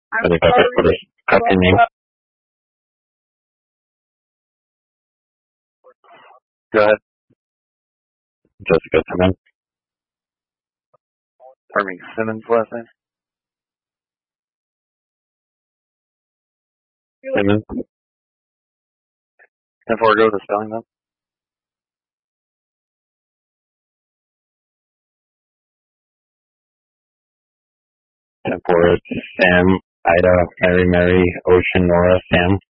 Any copy name? Go ahead. Jessica Simmons. Pardon me, Simmons last name? Simmons. And before I go to spelling them? And for Sam, Ida, Mary, Ocean, Nora, Sam.